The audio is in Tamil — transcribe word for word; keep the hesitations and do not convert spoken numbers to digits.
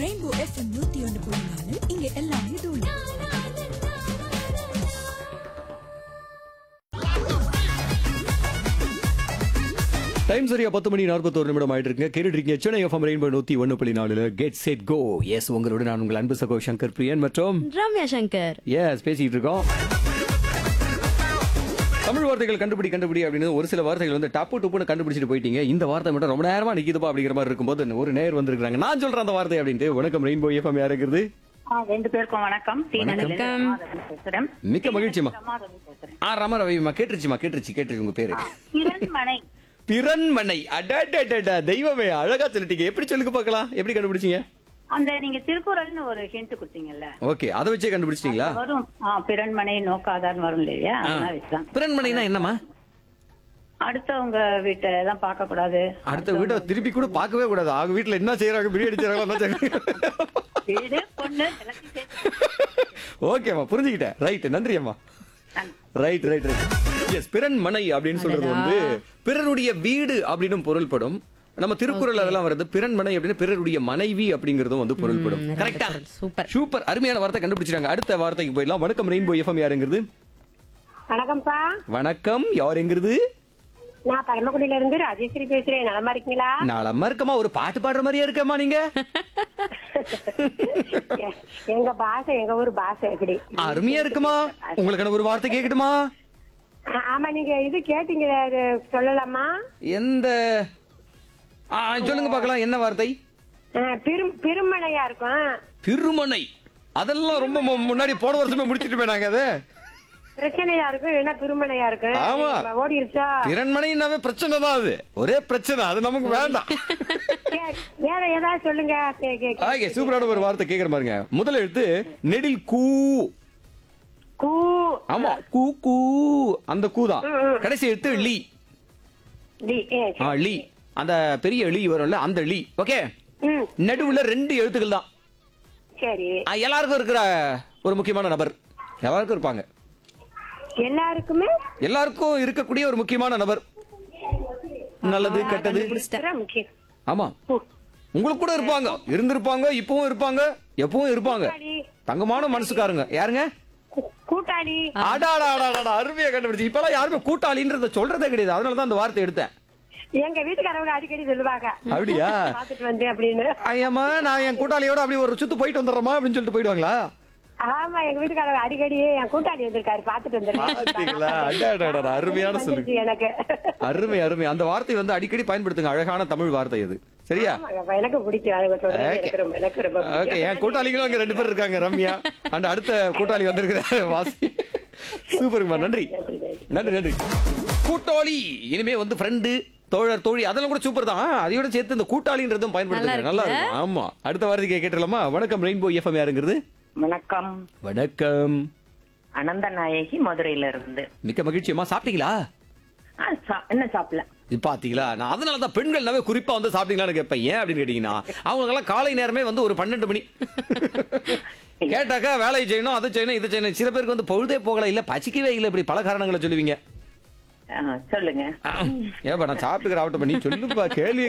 ரெயின்போ எஃப்எம் நூத்தி ஒன்று புள்ளி நாலு இங்க எல்லாமே தூளு. டைம் சரியா பத்து மணி நாற்பத்தோரு நிமிடம் ஆயிட்டு இருக்குங்க. கேட்டுட்டு இருக்கீங்க சென்னை எஃப்எம் ரெயின்போ நூத்தி ஒன்னு புள்ளி நாலுல கெட் செட் கோ. எஸ், உங்களோட நான் உங்கள் அன்பு சகோ சங்கர் பிரியன் மற்றும் ரம்யா சங்கர். எஸ், பேசிட்டு இருக்கோம். தமிழ் வார்த்தைகள் கண்டுபிடி கண்டுபிடி அப்படின்னு ஒரு சில வார்த்தைகள் வந்து டப்பு டப்புன்னு கண்டுபிடிச்சிட்டு போயிட்டீங்க. இந்த வார்த்தை மட்டும் ரொம்ப நேரமா நிக்குதுப்பா அப்படிங்கிற மாதிரி இருக்கும்போது ஒரு நேர் வந்திருக்காங்க. நான் சொல்றேன் அந்த வார்த்தை அப்படின்ட்டு. வணக்கம் ரெயின்போ எஃப்எம், யார் இருக்கிறது? ஆ, ரெண்டு பேருக்கும் வணக்கம். வணக்கம். பேசுறேன். மிக்க மகிழ்ச்சிமா. ரமாரவி பேசுறேன். ஆ, ரமா ரவிமா. கேட்டுருச்சுமா, கேட்டுருச்சு கேட்டுருச்சு உங்க பேரு. கிரண்மனை. பிறன்மனை. அடடடடா, தெய்வமே, அழகா சொல்லிட்டீங்க. எப்படி சொல்லுங்க பார்க்கலாம், எப்படி கண்டுபிடிச்சீங்க? அந்த நீங்க திருக்குறள்னு ஒரு ஹிண்ட் கொடுத்தீங்கல்ல, ஓகே, அதை வச்சே கண்டுபிடிச்சிட்டீங்களா? வரும். ஆ, பிறன்மனை நோக்காதான் வரும் இல்லையா? அதெல்லாம் வச்சுதான். பிறன்மனைனா என்னமா? அடுத்தவங்க வீட்டை தான் பார்க்க கூடாது. அடுத்த வீட்டை திருப்பி கூட பார்க்கவே கூடாது. அவங்க வீட்டுல என்ன செய்யறாங்க, பிரியாணி செய்யறாங்களா, என்ன செய்யறாங்க? வீடு பொண்ணு எல்லாத்தையும் சேர்த்து. ஓகேம்மா, புரிஞ்சுக்கிட்டேன். ரைட், நன்றி அம்மா. ரைட் ரைட் ரைட் எஸ், பிறன்மனை அப்படின்னு சொல்றது வந்து பிறருடைய வீடு அப்படின்னு பொருள்படும். நம்ம திருக்குறள் அதெல்லாம் வருது. பிறன்மனை அப்படின்னு பிறருடைய மனைவி அப்படிங்கறதும் வந்து பொருள்படும். கரெக்டா? சூப்பர் சூப்பர், அருமையான வார்த்தை கண்டுபிடிச்சிட்டாங்க. அடுத்த வார்த்தைக்கு போயிடலாம். வணக்கம் ரெயின்போ எஃப்எம், யாருங்கிறது? வணக்கம்ப்பா. வணக்கம், யாருங்கிறது? நான் பரமக்குடியில இருந்து ராஜேஸ்வரி பேசுறேன். நலமா இருக்கீங்களா? நலமா இருக்கமா. ஒரு பாட்டு பாடுற மாதிரியா இருக்கமா நீங்க? எங்க பாஷை, எங்க ஊர் பாஷை எப்படி அருமையா இருக்குமா. உங்களுக்கு ஒரு வார்த்தை கேட்கட்டுமா? ஆ- ஆமா, நீங்க இது கேட்டீங்க, அது சொல்லலாமா? எந்த ஆ, சொல்லுங்க பார்க்கலாம், என்ன வார்த்தை? ஆ, பெரும் பெருமழையா இருக்கும். திருமனை. அதெல்லாம் ரொம்ப மு- முன்னாடி போன வருஷமே முடிச்சிட்டு நாங்க அதை. பிரச்சனையா இருக்கும், என்ன பெருமழையா இருக்கும். ஆமா. ஓடிருச்சா? திறன்மனைனாவே பிரச்சனை தான். அது ஒரே பிரச்சனை, அது நமக்கு வேண்டாம். கே- வேற ஏதாவது சொல்லுங்க. கே- கே- கே- ஓகே, சூப்பரான ஒரு வார்த்தை கேக்குற பாருங்க. முதல் எழுத்து நெடில் கூ. கூ. ஆமா, கூ கூ, அந்த கூ தான். கடைசி எழுத்து லீ. டி. ஏ, ஆ, லீ. அந்த பெரிய லீ வரும்ல, அந்த லீ. ஓகே, ம், நடுவுல ரெண்டு எழுத்துக்கள் தான். சரி. ஆ, எல்லாருக்கும் இருக்கிற ஒரு முக்கியமான நபர். எல்லாருக்கும் இருப்பாங்க. எல்லாருக்குமே எல்லாருக்கும் இருக்கக்கூடிய ஒரு முக்கியமான நபர். நல்லது கெட்டது. இதுதான் முக்கியம். ஆமா, உங்களுக்கு கூட இருப்பாங்க, இருந்திருப்பாங்க, இப்பவும் இருப்பாங்க, எப்பவும் இருப்பாங்க. தங்கமான மனசுக்காரங்க. யாருங்க? கூ- கூட்டாளி. அடாடா அடாடா, அருமையா கண்டுபிடிச்சு. இப்பெல்லாம் யாருமே கூட்டாளின்றத சொல்றதே கிடையாது. அதனாலதான் அந்த வார்த்தை எடுத்தேன். எங்க வீட்டுக்காரவங்க அடிக்கடி சொல்லுவாங்க, அப்படியா? பாத்துட்டு வந்து அப்படின்னு. ஐயம்மா, நான் என் கூட்டாளியோட அப்படி ஒரு சுத்து போயிட்டு வந்துடுறோமா அப்படின்னு சொல்லிட்டு போயிடுவாங்களா? ஆமா, எங்க வீட்டுக்காரங்க அடிக்கடி என் கூட்டாளி வந்திருக்காரு, பாத்துட்டு பாத்தீங்களா? அடாடா, அருமையான சொல்லு. வந்துருச்சு எனக்கு. அருமை அருமை. அந்த வார்த்தை வந்து அடிக்கடி பயன்படுத்துங்க. அழகான தமிழ் வார்த்தை அது. சரியா? ஆமாங்க, எனக்கு பிடிக்கும். அது சொல்றது எனக்கு ரொம்ப எனக்கு ரொம்ப ஓகே, பிடிக்கும். என் கூட்டாளிகளும் அங்க ரெண்டு பேர் இருக்காங்க, ரம்யா அண்ட் அடுத்த கூட்டாளி வந்திருக்கிறாரு வாசி. சூப்பர்மா, நன்றி நன்றி நன்றி. கூட்டாளி இனிமே வந்து ஃப்ரெண்டு, தோழர், தோழி அதெல்லாம் கூட சூப்பர் தான். அதையோட சேர்த்து இந்த கூட்டாளின்றதும் பயன்படுத்துங்க. நல்லா இருக்கும். ஆமா, அடுத்த வார்த்தைக்கு கேட்டுடலாமா? வணக்கம் ரெயின்போ எஃப்எம், யாருங்கிறது? வணக்கம். வணக்கம், அனந்த நாயகி, மதுரையில இருந்து. மிக்க மகிழ்ச்சியம்மா. சாப்பிட்டீங்களா? ஆ, சா- என்ன சாப்பிடல. இது பாத்தீங்களா? நான் அதனாலதான் பெண்கள்னாவே குறிப்பா வந்து சாப்பிட்டீங்களான்னு கேட்பேன். ஏன் அப்படின்னு கேட்டீங்கன்னா, அவங்களுக்கெல்லாம் காலை நேரமே வந்து ஒரு பன்னெண்டு மணி கேட்டாக்கா வேலையை செய்யணும், அதை செய்யணும், இது செய்யணும். சில பேருக்கு வந்து பொழுதே போகல, இல்ல பசிக்கவே இல்லை, இப்படி பல காரணங்களை சொல்லுவீங்க. ஆ, சொல்லுங்க. ஏப்பா, நான் சாப்பிட்டுக்கிற ஆகட்டும் பண்ணி சொல்லுப்பா, கேள்வி